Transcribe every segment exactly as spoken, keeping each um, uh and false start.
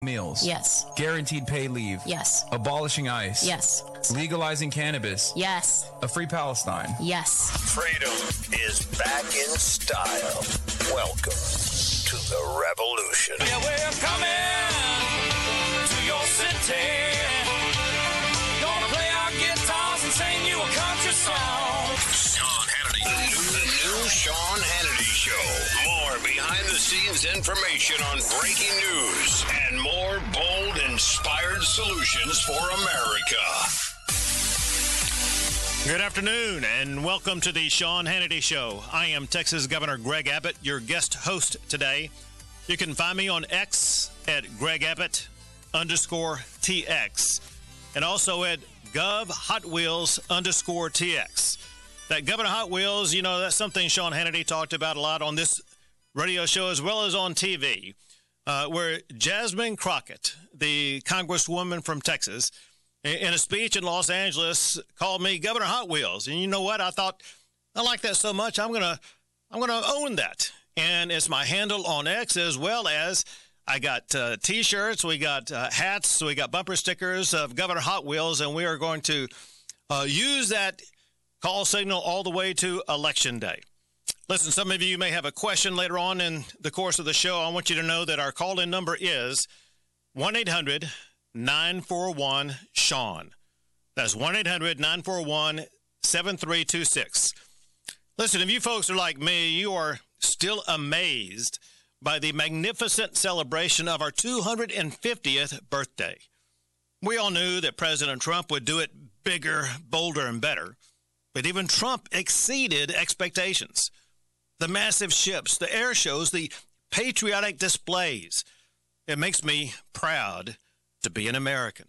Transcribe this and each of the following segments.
meals. Yes. Guaranteed pay leave. Yes. Abolishing ICE. Yes. Legalizing cannabis. Yes. A free Palestine. Yes. Freedom is back in style. Welcome to the revolution. Yeah, we're coming to your city. Gonna play our guitars and sing you a country song. Sean Hannity. The new, the new Sean Hannity Show. More behind-the-scenes information on breaking news and more bold, inspired solutions for America. Good afternoon, and welcome to the Sean Hannity Show. I am Texas Governor Greg Abbott, your guest host today. You can find me on X at Greg Abbott underscore TX, and also at Gov Hot Wheels underscore TX. That Governor Hot Wheels, you know, that's something Sean Hannity talked about a lot on this radio show as well as on T V, uh, where Jasmine Crockett, the congresswoman from Texas, in a speech in Los Angeles, called me Governor Hot Wheels. And you know what? I thought, I like that so much, I'm going to I'm gonna own that. And it's my handle on X, as well as I got uh, T-shirts, we got uh, hats, we got bumper stickers of Governor Hot Wheels, and we are going to uh, use that call signal all the way to Election Day. Listen, some of you may have a question later on in the course of the show. I want you to know that our call-in number is one eight hundred nine four one Sean. That's one eight hundred nine four one seven three two six. Listen, if you folks are like me, you are still amazed by the magnificent celebration of our two hundred fiftieth birthday. We all knew that President Trump would do it bigger, bolder, and better. But even Trump exceeded expectations. The massive ships, the air shows, the patriotic displays. It makes me proud to be an American.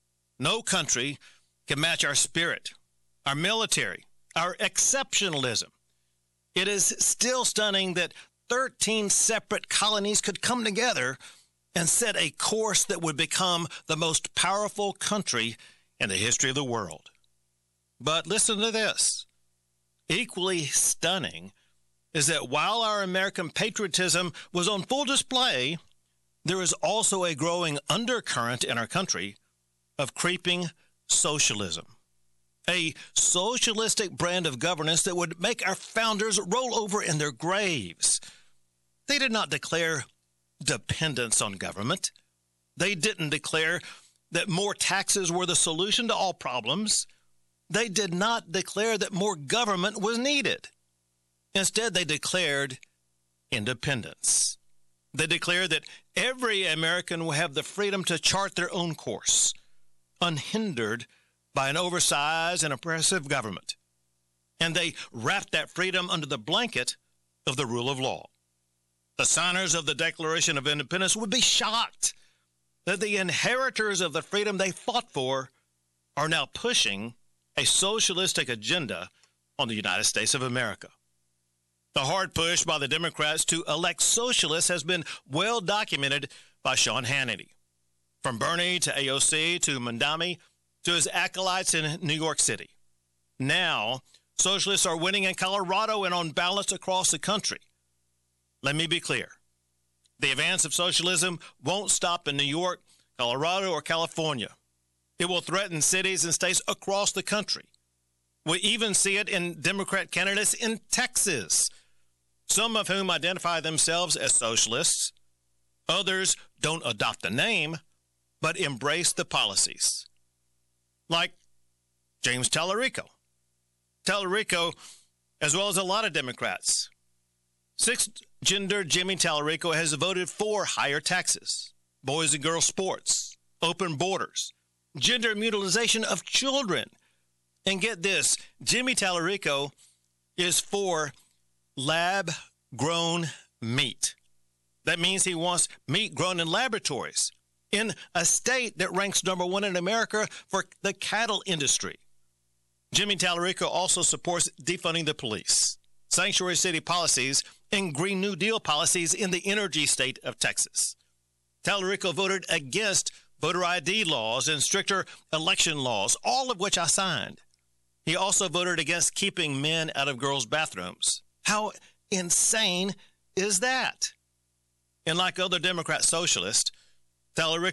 No country can match our spirit, our military, our exceptionalism. It is still stunning that thirteen separate colonies could come together and set a course that would become the most powerful country in the history of the world. But listen to this. Equally stunning is that while our American patriotism was on full display, there is also a growing undercurrent in our country of creeping socialism. A socialistic brand of governance that would make our founders roll over in their graves. They did not declare dependence on government. They didn't declare that more taxes were the solution to all problems. They did not declare that more government was needed. Instead, they declared independence. They declared that every American will have the freedom to chart their own course, unhindered by an oversized and oppressive government. And they wrapped that freedom under the blanket of the rule of law. The signers of the Declaration of Independence would be shocked that the inheritors of the freedom they fought for are now pushing a socialistic agenda on the United States of America. The hard push by the Democrats to elect socialists has been well documented by Sean Hannity. From Bernie to A O C to Mamdani to his acolytes in New York City. Now, socialists are winning in Colorado and on balance across the country. Let me be clear. The advance of socialism won't stop in New York, Colorado, or California. It will threaten cities and states across the country. We even see it in Democrat candidates in Texas, some of whom identify themselves as socialists. Others don't adopt the name, but embrace the policies. Like James Tallarico. Tallarico, as well as a lot of Democrats. Six-gender Jimmy Tallarico has voted for higher taxes, boys and girls sports, open borders, gender mutilization of children. And get this, Jimmy Tallarico is for lab-grown meat. That means he wants meat grown in laboratories in a state that ranks number one in America for the cattle industry. Jimmy Tallarico also supports defunding the police, sanctuary city policies, and Green New Deal policies in the energy state of Texas. Tallarico voted against voter I D laws and stricter election laws, all of which I signed. He also voted against keeping men out of girls' bathrooms. How insane is that? And like other Democrat socialists, Tyler Ricks